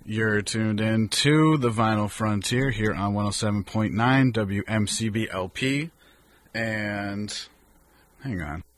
You're tuned in to The Vinyl Frontier here on 107.9 WMCBLP. And hang on.